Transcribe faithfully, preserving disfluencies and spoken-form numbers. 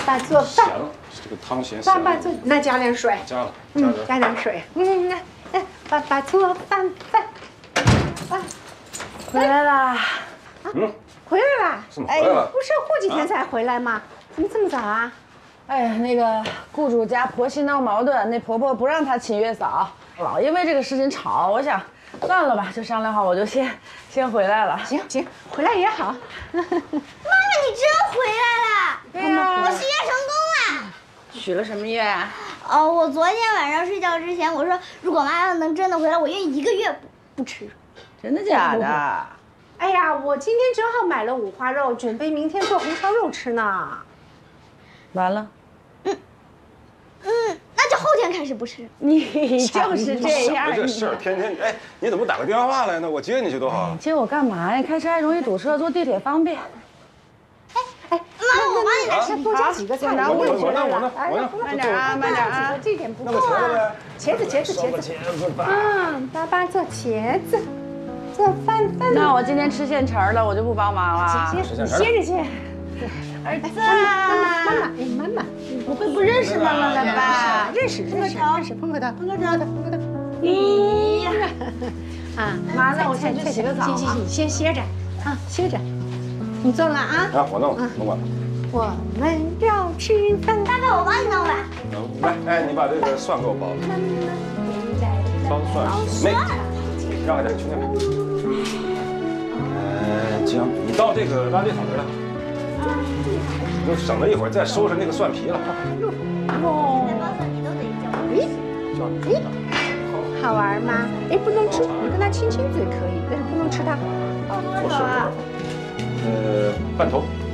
爸做饭。 咸了，这个汤咸。 爸爸做，那加点水。 加了， 嗯，加点水。嗯，来来，爸爸做饭饭。爸， 回来啦。 嗯， 回来啦。 怎么回来了？ 不是过几天才回来吗？怎么这么早啊？ 哎呀，那个雇主家婆媳闹矛盾，那婆婆不让她请月嫂，老因为这个事情吵。我想，算了吧，就商量好，我就先先回来了。 行行，回来也好。 妈妈，你真回来了！ 对呀， 我许愿成功了。 许了什么愿？ 哦，我昨天晚上睡觉之前，我说如果妈妈能真的回来，我愿意一个月不不吃。 真的假的？ 哎呀，我今天正好买了五花肉，准备明天做红烧肉吃呢。 完了。 嗯，那就后天开始不吃。 你就是这样。 这事儿天天哎，你怎么不打个电话来呢？我接你去多好。 接我干嘛呀？开车还容易堵车，坐地铁方便。 哎哎，妈，我帮你拿先多加几个菜。 拿我我呢我呢我呢， 慢点啊，慢点啊。 这点不够啊。 茄子茄子茄子。茄子吧。嗯，爸爸做茄子，做饭饭。 那我今天吃现成的，我就不帮忙了。 行行，你歇着去。 儿子， 妈妈妈妈，哎妈妈， 你不会不认识妈妈了吧？ 认识认识认识，碰个头，碰个头，碰个头。 咦呀！ 啊， 妈，那我先去洗个澡。 行行行，你先歇着，啊，歇着。你做了啊？ 啊，我弄，弄完了。 我们要吃饭。 爸爸，我帮你弄吧。 来，哎，你把这个蒜给我包了。包蒜行。没，让开点，去那边。呃，姜，你到这个垃圾桶这来。就省了一会儿再收拾那个蒜皮了。 哦， 包蒜你都得教。 教你。 好玩吗？哎，不能吃，你跟他亲亲嘴可以，但是不能吃它。 包多少啊？ 呃，半头。